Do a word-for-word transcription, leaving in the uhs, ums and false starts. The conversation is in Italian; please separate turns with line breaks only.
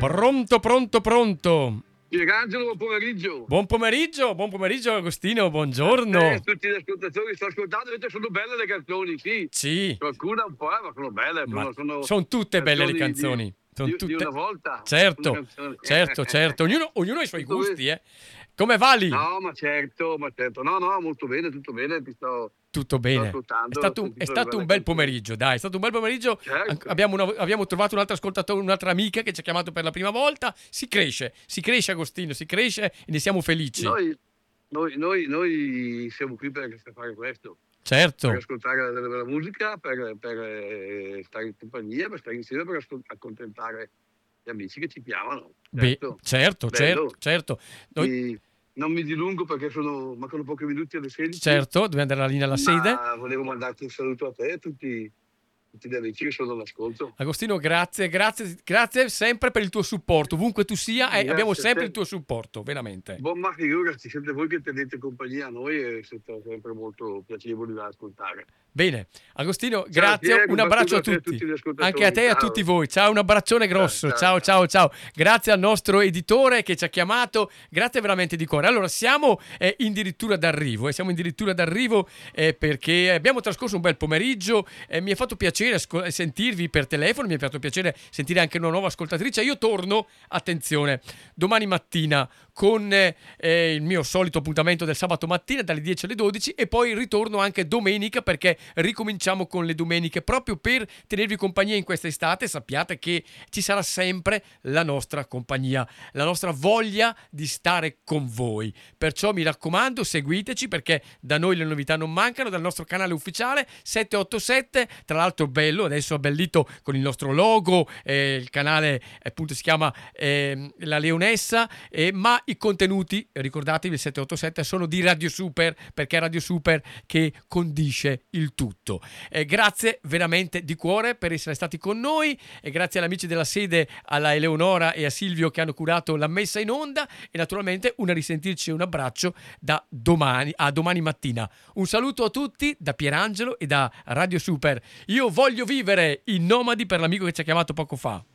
Pronto, pronto, pronto.
Pierangelo, buon pomeriggio.
Buon pomeriggio, buon pomeriggio Agostino, buongiorno.
Eh, tutti gli ascoltatori, sto ascoltando, vedete, sono belle le canzoni, sì.
Sì.
Qualcuna un po', eh, ma sono belle.
Ma
Sono, sono,
sono tutte belle le
di-
canzoni.
Di,
Sono
di-
tutte...
di una volta.
Certo,
Una canzone.
certo, certo. Ognuno, ognuno ha i suoi
Tutto
gusti, eh. Come va lì?
No, ma certo, ma certo. No, no, molto bene, tutto bene. Ti sto,
Tutto
sto
bene. È
ascoltando.
stato,
ho
un- è
sentito le
stato
belle
un bel
canzoni.
pomeriggio, dai, è stato un bel pomeriggio.
Certo.
An- Abbiamo, una- abbiamo trovato un altro ascoltatore, un'altra amica che ci ha chiamato per la prima volta. Si cresce, si cresce Agostino, si cresce e ne siamo felici.
Noi, noi, noi, noi siamo qui per fare questo.
Certo,
Per ascoltare della bella musica, per, per eh, stare in compagnia, per stare insieme, per ascol- accontentare gli amici che ci chiamano.
Beh,
Certo,
certo,
bello.
certo, certo. Noi-
E non mi dilungo perché sono, mancano pochi minuti alle sedici.
certo, dobbiamo andare alla linea alla sede.
Ma volevo mandarti un saluto a te e a tutti, tutti gli amici che sono all'ascolto.
Agostino, grazie, grazie, grazie sempre per il tuo supporto. Ovunque tu sia, eh,
Grazie
abbiamo
a
sempre
te.
il tuo supporto, veramente.
Buon ma figurati, siete voi che tenete compagnia a noi e siete sempre molto piacevoli da ascoltare.
Bene, Agostino,
Ciao,
grazie,
Piero,
un
un
abbraccio a
bacione a te e a
tutti,
tutti gli ascoltatori.
anche a te e a
Ciao.
tutti voi. Ciao, un abbraccione grosso. Ciao,
Ciao,
ciao, ciao. Grazie al nostro editore che ci ha chiamato, grazie veramente di cuore. Allora, siamo eh, addirittura d'arrivo, eh, siamo addirittura d'arrivo eh, perché abbiamo trascorso un bel pomeriggio, eh, mi è fatto piacere ascol- sentirvi per telefono, mi è fatto piacere sentire anche una nuova ascoltatrice. Io torno, attenzione, domani mattina con eh, il mio solito appuntamento del sabato mattina dalle dieci alle dodici e poi ritorno anche domenica perché ricominciamo con le domeniche proprio per tenervi compagnia in questa estate. Sappiate che ci sarà sempre la nostra compagnia, la nostra voglia di stare con voi, perciò mi raccomando seguiteci perché da noi le novità non mancano, dal nostro canale ufficiale sette otto sette, tra l'altro bello, adesso abbellito con il nostro logo, eh, il canale appunto si chiama eh, La Leonessa, eh, ma i contenuti, ricordatevi, il sette otto sette sono di Radio Super perché è Radio Super che condisce il tutto. Eh, grazie veramente di cuore per essere stati con noi e grazie agli amici della sede, alla Eleonora e a Silvio che hanno curato la messa in onda e naturalmente una risentirci e un abbraccio da domani a domani mattina. Un saluto a tutti da Pierangelo e da Radio Super. Io voglio vivere i nomadi per l'amico che ci ha chiamato poco fa.